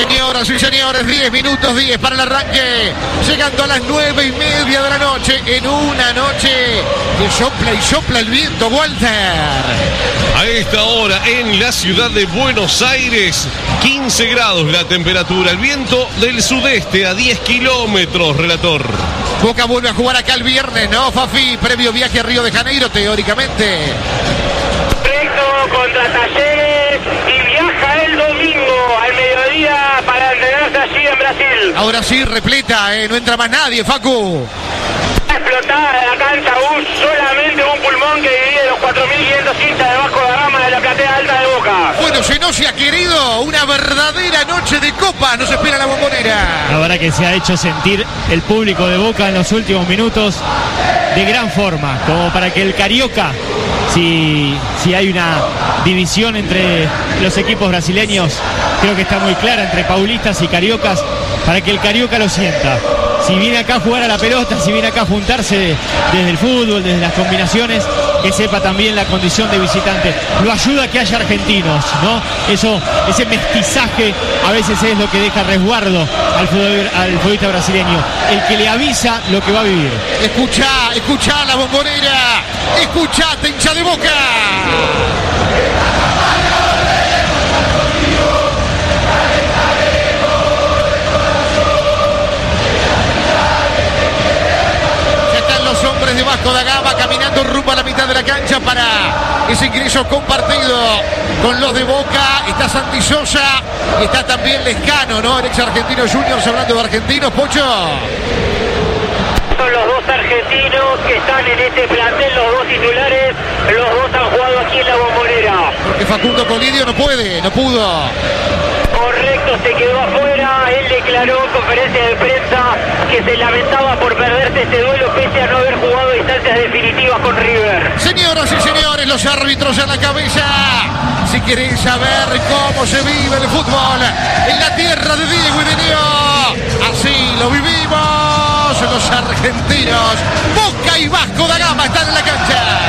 Señoras y señores, 10 minutos 10 para el arranque, llegando a las 9:30 de la noche, en una noche que sopla y sopla el viento, Walter. A esta hora en la ciudad de Buenos Aires, 15 grados la temperatura, el viento del sudeste a 10 kilómetros, relator. Boca vuelve a jugar acá el viernes, ¿no, Fafi? Previo viaje a Río de Janeiro, teóricamente. Correcto, contra Talleres, y viaja el domingo al mediodía para entrenarse allí en Brasil. Ahora sí, repleta, no entra más nadie, Facu. Explotada la cancha, solamente un pulmón que divide los 4.500 hinchas de Vasco da Gama de la platea alta de Boca. Bueno, se ha querido una verdadera noche de copa, nos espera la Bombonera. La verdad que se ha hecho sentir el público de Boca en los últimos minutos de gran forma, como para que el Carioca, si hay una división entre los equipos brasileños, creo que está muy clara entre paulistas y cariocas, para que el Carioca lo sienta. Si viene acá a jugar a la pelota, si viene acá a juntarse desde el fútbol, desde las combinaciones, que sepa también la condición de visitante. Lo ayuda a que haya argentinos, ¿no? Ese mestizaje a veces es lo que deja resguardo al futbolista brasileño. El que le avisa lo que va a vivir. Escuchá la Bombonera. Escuchate, hincha de Boca. Hombres de Vasco da Gama caminando rumbo a la mitad de la cancha para ese ingreso compartido con los de Boca. Está Santi Sosa y está también Lescano, ¿no? El ex Argentino Juniors, hablando de argentinos, Pocho. Son los dos argentinos que están en este plantel, los dos titulares, los dos han jugado aquí en la Bombonera. Porque Facundo Colidio no pudo. Correcto, se quedó afuera. Él declaró en conferencia de prensa que se lamentaba por perderse este duelo pese a no haber jugado instancias definitivas con River. Señoras y señores, los árbitros en la cabeza. Si queréis saber cómo se vive el fútbol en la tierra de Diego y de Dios, así lo vivimos los argentinos. Boca y Vasco da Gama están en la cancha.